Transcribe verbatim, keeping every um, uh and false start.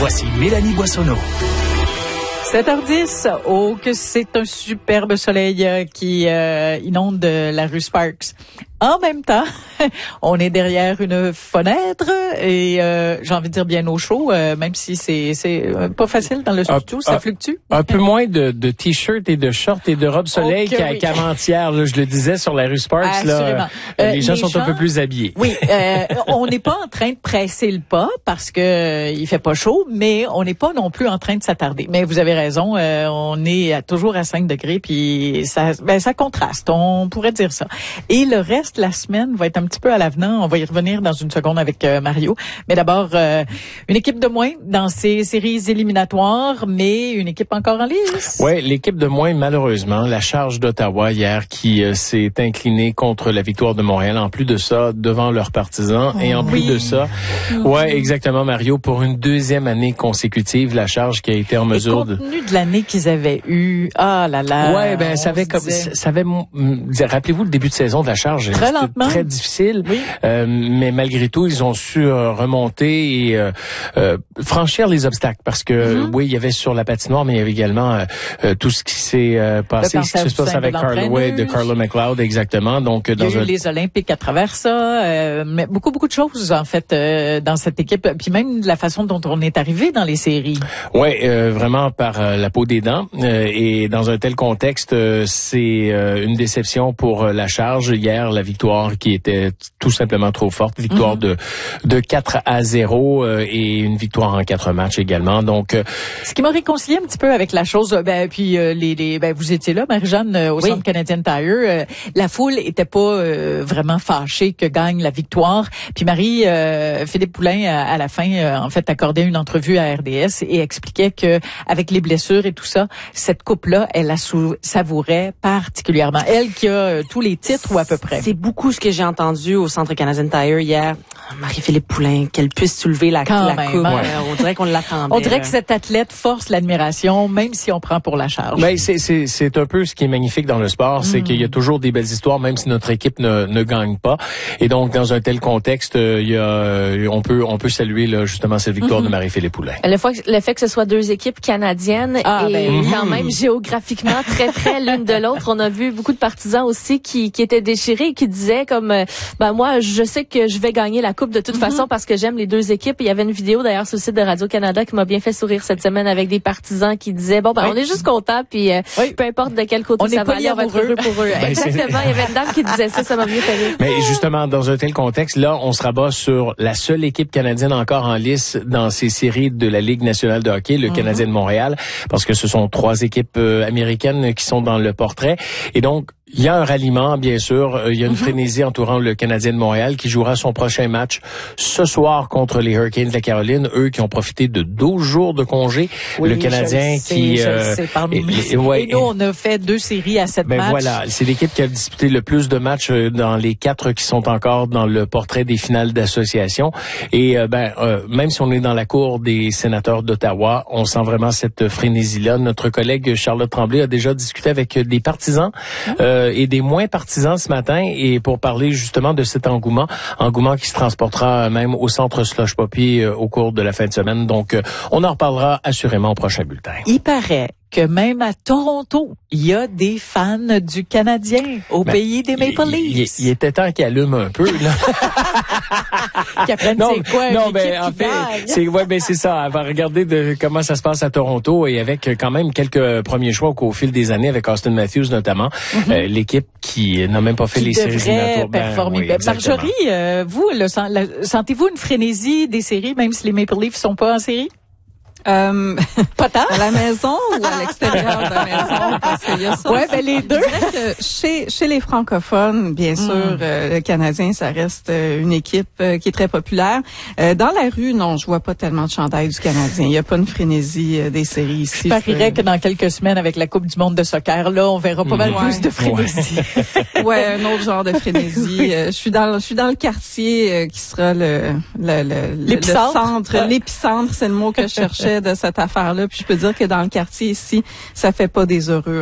Voici Mélanie Boissonneau. sept heures dix, oh que c'est un superbe soleil euh, qui euh, inonde la rue Sparks. En même temps, on est derrière une fenêtre et euh, j'ai envie de dire bien au chaud, euh, même si c'est c'est euh, pas facile dans le studio, ça fluctue. Un peu moins de, de t-shirts et de shorts et de robes soleil okay, qu'à, oui. qu'avant-hier. Là, je le disais sur la rue Sparks. Là, euh, les gens les sont gens, un peu plus habillés. Oui, euh, on n'est pas en train de presser le pas parce que euh, il fait pas chaud, mais on n'est pas non plus en train de s'attarder. Mais vous avez raison, euh, on est à, toujours à cinq degrés, puis ça, ben ça contraste. On pourrait dire ça. Et le reste de la semaine va être un petit peu à l'avenant. On va y revenir dans une seconde avec euh, Mario. Mais d'abord, euh, une équipe de moins dans ces séries éliminatoires, mais une équipe encore en lice. Oui, l'équipe de moins, malheureusement. La Charge d'Ottawa hier qui euh, s'est inclinée contre la victoire de Montréal. En plus de ça, devant leurs partisans. Et en oui. plus de ça, mmh. ouais, exactement, Mario, pour une deuxième année consécutive, la Charge qui a été en mesure et compte tenu de... de l'année qu'ils avaient eue, ah là là. Ouais, ben, ça avait comme, ça avait, rappelez-vous le début de saison de la Charge. Très lentement. Très difficile. Oui. Euh, mais malgré tout, ils ont su euh, remonter et euh, euh, franchir les obstacles parce que mm-hmm. oui, il y avait sur la patinoire, mais il y avait également euh, tout ce qui s'est euh, passé, ce qui se passe avec Carlo, ouais, de Carlo McLeod, exactement. Donc il y a dans eu un... les Olympiques à travers ça, euh, mais beaucoup beaucoup de choses en fait euh, dans cette équipe, puis même la façon dont on est arrivé dans les séries. Ouais, euh, vraiment par euh, la peau des dents euh, et dans un tel contexte, euh, c'est euh, une déception pour euh, la Charge hier, la victoire qui était tout simplement trop forte, victoire mm-hmm. de de quatre à zéro euh, et une victoire en quatre matchs également. Donc euh, ce qui m'a réconcilié un petit peu avec la chose, ben puis euh, les, les ben vous étiez là, Marie-Jeanne, euh, au oui. Centre Canadian Tire, euh, la foule était pas euh, vraiment fâchée que gagne la victoire. Puis Marie euh, Philippe Poulin à, à la fin euh, en fait accordait une entrevue à R D S et expliquait que avec les blessures et tout ça, cette coupe là, elle la sou- savourait particulièrement. Elle qui a euh, tous les titres ou à peu près. C'est beaucoup ce que j'ai entendu au Centre Canadian Tire hier. Marie-Philippe Poulin, qu'elle puisse soulever la, la même, coupe. Ouais. Euh, on dirait qu'on l'attendait. On dirait que cet athlète force l'admiration, même si on prend pour la charge. Ben, c'est, c'est, c'est un peu ce qui est magnifique dans le sport, mm. c'est qu'il y a toujours des belles histoires, même si notre équipe ne, ne gagne pas. Et donc, dans un tel contexte, il y a, on peut, on peut saluer là, justement cette victoire mm-hmm. de Marie-Philippe Poulin. Le fait, le fait que ce soit deux équipes canadiennes ah, et ben, quand mm. même géographiquement très près l'une de l'autre, on a vu beaucoup de partisans aussi qui, qui étaient déchirés et qui disaient comme, ben moi, je sais que je vais gagner la coupe de toute mm-hmm. façon parce que j'aime les deux équipes. Il y avait une vidéo d'ailleurs sur le site de Radio-Canada qui m'a bien fait sourire cette semaine avec des partisans qui disaient bon ben oui. on est juste contents puis euh, oui. peu importe de quel côté on ça va aller, on va être heureux pour eux. Ben, exactement, il y avait une dame qui disait ça, ça m'a bien fait rire. Mais justement dans un tel contexte là, on se rabat sur la seule équipe canadienne encore en lice dans ces séries de la Ligue nationale de hockey, le mm-hmm. Canadien de Montréal, parce que ce sont trois équipes euh, américaines qui sont dans le portrait et donc il y a un ralliement, bien sûr. Il y a une mm-hmm. frénésie entourant le Canadien de Montréal qui jouera son prochain match ce soir contre les Hurricanes de la Caroline, eux qui ont profité de douze jours de congé. Oui, le Canadien je sais, qui... Je euh, sais, et, et, et, ouais, et nous, on a fait deux séries à sept ben matchs. Voilà, c'est l'équipe qui a disputé le plus de matchs dans les quatre qui sont encore dans le portrait des finales d'association. Et euh, ben euh, même si on est dans la cour des sénateurs d'Ottawa, on sent vraiment cette frénésie-là. Notre collègue Charlotte Tremblay a déjà discuté avec des partisans euh, et des moins partisans ce matin et pour parler justement de cet engouement, engouement qui se transportera même au centre Slush Poppy euh, au cours de la fin de semaine. Donc, euh, on en reparlera assurément au prochain bulletin. Il paraît que même à Toronto, il y a des fans du Canadien au ben, pays des Maple Leafs. Il, il, il était temps qu'ils allument un peu, là. Qu'ils apprennent non, c'est quoi non, une ben, équipe en qui fait, gagne. c'est, ouais, ben, c'est ça. Elle va regarder de comment ça se passe à Toronto et avec quand même quelques premiers choix au fil des années avec Austin Matthews notamment, mm-hmm. euh, l'équipe qui n'a même pas fait qui les séries éliminatoires. Performer. Ben, oui, Marjorie, euh, vous, le, le, sentez-vous une frénésie des séries, même si les Maple Leafs sont pas en série? Euh, pas tard. À la maison ou à l'extérieur de la maison? Parce qu'il y a ça. Ouais, ben les deux. Je dirais que chez, chez les francophones, bien sûr, mm. euh, le Canadien, ça reste euh, une équipe euh, qui est très populaire. Euh, dans la rue, non, je vois pas tellement de chandail du Canadien. Il y a pas une frénésie euh, des séries ici. Je parierais que dans quelques semaines, avec la Coupe du monde de soccer, là, on verra pas mm. mal ouais. plus de frénésie. Ouais. ouais, un autre genre de frénésie. Euh, je suis dans, je suis dans le quartier euh, qui sera le, le, le, l'épicentre. le centre, ouais. l'épicentre, c'est le mot que je cherchais de cette affaire-là. Puis je peux dire que dans le quartier ici, ça fait pas des heureux.